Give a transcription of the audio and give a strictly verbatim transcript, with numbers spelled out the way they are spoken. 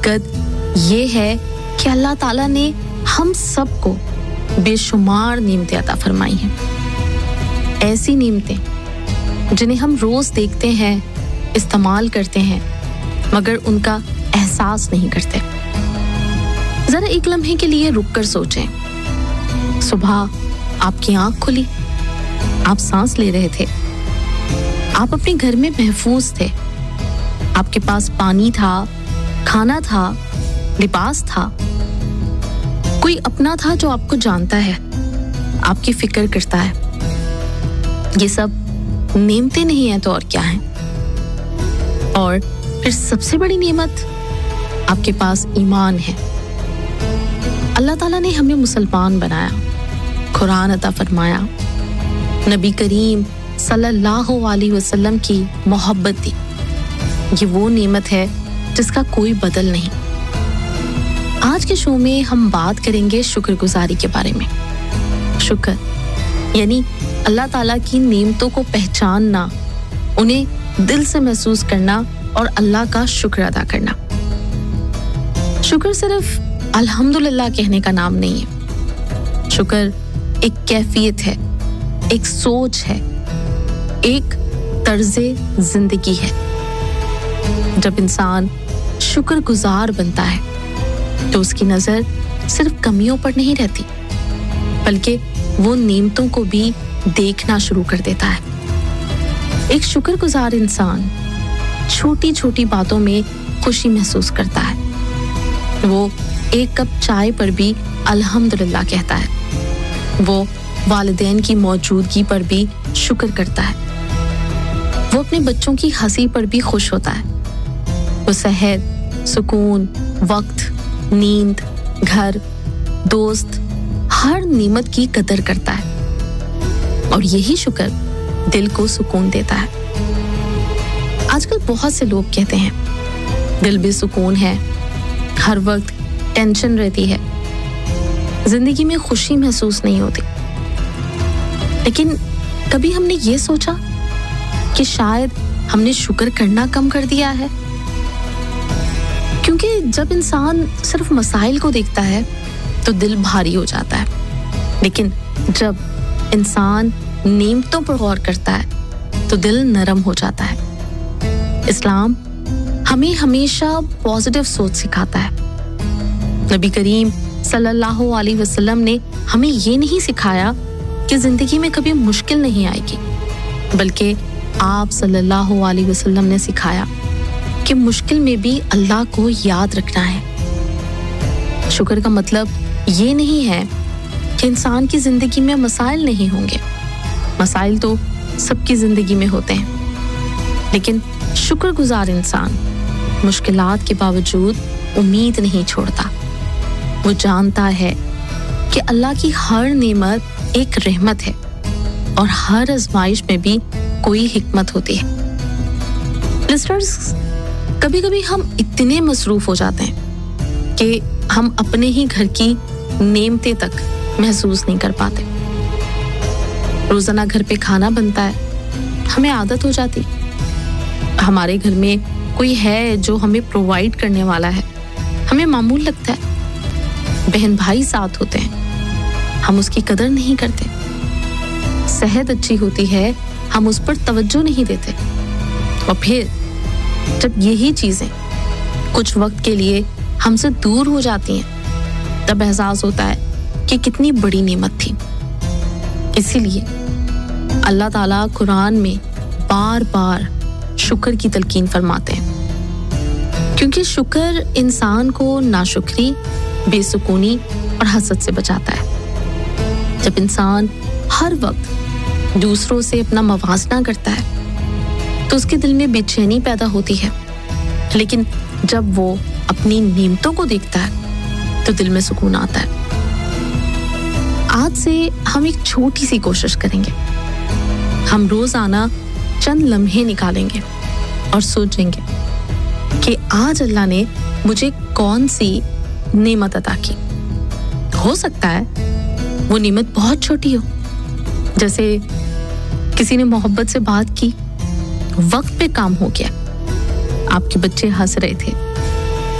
हकीकत ये है कि अल्लाह ताला ने हम सबको बेशुमार नेमतें अता फरमाई हैं। ऐसी नेमतें जिन्हें हम रोज देखते हैं, इस्तेमाल करते हैं, मगर उनका एहसास नहीं करते। जरा एक लम्हे के लिए रुक कर सोचें। सुबह आपकी आंख खुली, आप सांस ले रहे थे, आप अपने घर में महफूज थे, आपके पास पानी था, खाना था, लिबास था, कोई अपना था जो आपको जानता है, आपकी फिक्र करता है। ये सब नेमतें नहीं है तो और क्या है? और फिर सबसे बड़ी नेमत आपके पास ईमान है। अल्लाह ताला ने हमें मुसलमान बनाया, कुरान अता फरमाया, नबी करीम सल्लल्लाहु अलैहि वसल्लम की मोहब्बत दी। ये वो नेमत है जिसका कोई बदल नहीं। आज के शो में हम बात करेंगे शुक्रगुजारी के बारे में। शुक्र यानी अल्लाह ताला की नेमतों को पहचानना, उन्हें दिल से महसूस करना और अल्लाह का शुक्र अदा करना। शुक्र सिर्फ अल्हम्दुलिल्लाह कहने का नाम नहीं है। शुक्र एक कैफियत है, एक सोच है, एक तर्ज़े जिंदगी है। जब इंसान शुक्रगुजार बनता है तो उसकी नजर सिर्फ कमियों पर नहीं रहती, बल्कि वो नेमतों को भी देखना शुरू कर देता है। एक शुक्रगुजार इंसान छोटी छोटी बातों में खुशी महसूस करता है। वो एक कप चाय पर भी अल्हम्दुलिल्लाह कहता है। वो वालिदैन की मौजूदगी पर भी शुक्र करता है। वो अपने बच्चों की हंसी पर भी खुश होता है। वो सेहत, सुकून, वक्त, नींद, घर, दोस्त, हर नेमत की कदर करता है। और यही शुक्र दिल को सुकून देता है। आजकल बहुत से लोग कहते हैं दिल बेसुकून है, हर वक्त टेंशन रहती है, जिंदगी में खुशी महसूस नहीं होती। लेकिन कभी हमने ये सोचा कि शायद हमने शुक्र करना कम कर दिया है? क्योंकि जब इंसान सिर्फ मसाइल को देखता है तो दिल भारी हो जाता है, लेकिन जब इंसान नेमतों पर गौर करता है तो दिल नरम हो जाता है। इस्लाम हमें हमेशा पॉजिटिव सोच सिखाता है। नबी करीम सल्लल्लाहु अलैहि वसल्लम ने हमें ये नहीं सिखाया कि जिंदगी में कभी मुश्किल नहीं आएगी, बल्कि आप सल्लल्लाहु अलैहि वसल्लम ने सिखाया कि मुश्किल में भी अल्लाह को याद रखना है। शुक्र का मतलब ये नहीं है कि इंसान की जिंदगी में मसाइल नहीं होंगे। मसाइल तो सबकी जिंदगी में होते हैं, लेकिन शुक्रगुजार इंसान मुश्किलात के बावजूद उम्मीद नहीं छोड़ता। वो जानता है कि अल्लाह की हर नेमत एक रहमत है और हर आजमाइश में भी कोई हिकमत होती है। लिस्टनर्स, कभी-कभी हम इतने मसरूफ हो जाते हैं कि हम अपने ही घर की नेमतें तक महसूस नहीं कर पाते। रोजाना घर पे खाना बनता है, हमें आदत हो जाती। हमारे घर में कोई है जो हमें प्रोवाइड करने वाला है, हमें मामूल लगता है। बहन भाई साथ होते हैं, हम उसकी कदर नहीं करते। सेहत अच्छी होती है, हम उस पर तवज्जो नहीं देते। और फिर जब यही चीजें कुछ वक्त के लिए हमसे दूर हो जाती हैं, तब एहसास होता है कि कितनी बड़ी नेमत थी। इसीलिए अल्लाह ताला कुरान में बार बार शुक्र की तलकीन फरमाते हैं, क्योंकि शुक्र इंसान को नाशुक्री, बेसुकूनी और हसद से बचाता है। जब इंसान हर वक्त दूसरों से अपना मवाजना करता है तो उसके दिल में बेचैनी पैदा होती है, लेकिन जब वो अपनी नेमतों को देखता है तो दिल में सुकून आता है। आज से हम एक छोटी सी कोशिश करेंगे। हम रोजाना चंद लम्हे निकालेंगे और सोचेंगे कि आज अल्लाह ने मुझे कौन सी नेमत अता की। हो सकता है वो नेमत बहुत छोटी हो, जैसे किसी ने मोहब्बत से बात की, वक्त पे काम हो गया, आपके बच्चे हंस रहे थे,